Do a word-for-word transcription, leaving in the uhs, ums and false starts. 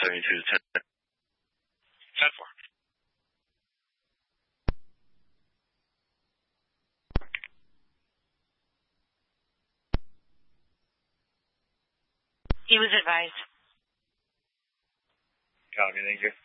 seventy-two, ten. ten four. He was advised. Copy, thank you.